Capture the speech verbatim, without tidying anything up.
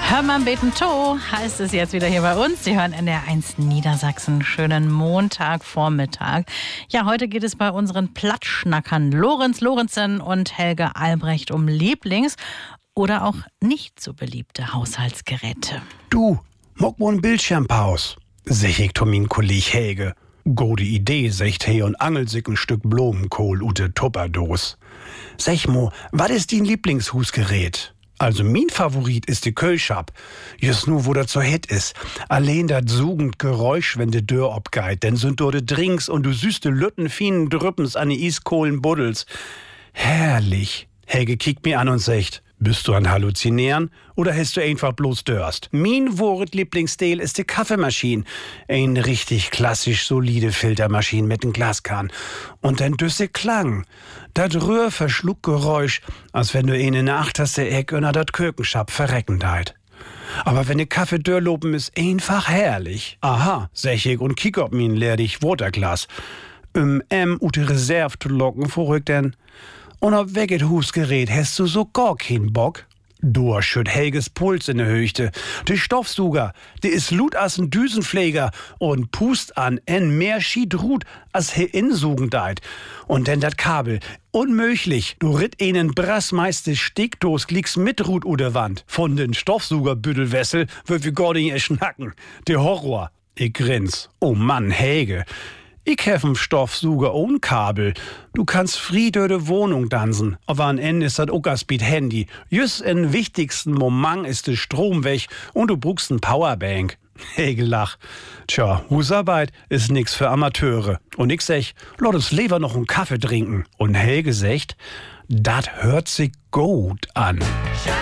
Hör mal beten to, heißt es jetzt wieder hier bei uns. Sie hören N D R eins Niedersachsen. Schönen Montagvormittag. Ja, heute geht es bei unseren Plattschnackern Lorenz Lorenzen und Helge Albrecht um Lieblings- oder auch nicht so beliebte Haushaltsgeräte. Du, mock mo 'n Bildschirmpaus, sech ich to min Kolleg Helge. Gode Idee, secht he und angelt sich ein Stück Blumenkohl ute Tupperdos. Sech mo, wat ist din Lieblingshusgerät? Also min Favorit ist die Kölschab. Just nu, wo der zur Het is. Allein dat sugend Geräusch, wenn de Dörr obgeit. Denn sind dort de Drinks und du süßte Lütten fienen Drüppens an die Iskohlen Buddels. Herrlich. Helge kickt mir an und sagt, bist du an Halluzinieren oder hast du einfach bloß Dörst? Min Wort Lieblingsstil ist die Kaffeemaschine. Ein richtig klassisch solide Filtermaschine mit nem Glaskan. Und ein düsse Klang. Dat Rührverschluckgeräusch, als wenn du ihn in der achterste Eck unter dat Kökenschab verrecken deit. Aber wenn de Kaffee dörrlopen ist, einfach herrlich. Aha, sech ich und kick ob min leerdig Waterglas. Um em ute Reserve zu locken, verrückt denn. Und ob weget Husgerät hast du so gar keinen Bock? Du schütt Helges Puls in der Höchte. De Stoffsuger, de is lut as n Düsenpfleger und pust an en mehr schied Rut as he insugen deit. Und denn dat Kabel, unmöglich, du ritt einen brassmeiste Steckdos glieks mit Rut u der Wand. Von den Stoffsugerbüttelwessel wird wir gar nicht schnacken. Der Horror. Ich grins. Oh Mann, Helge. Ich hef 'n Stoffsuger ohne Kabel. Du kannst Friede de Wohnung dansen. Aber am Ende ist das Uckerspeed Handy. Just in wichtigsten Moment ist der Strom weg und du brauchst 'n Powerbank. Helge lach. Tja, Husarbeit ist nix für Amateure. Und ich sech, lass uns lieber noch 'n Kaffee trinken. Und Helge secht, dat hört sich gut an.